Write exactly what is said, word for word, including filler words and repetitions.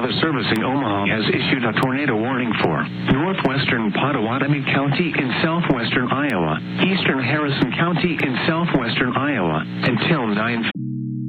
Weather Servicing Omaha has issued a tornado warning for northwestern Pottawatomie County in southwestern Iowa, eastern Harrison County in southwestern Iowa, until nine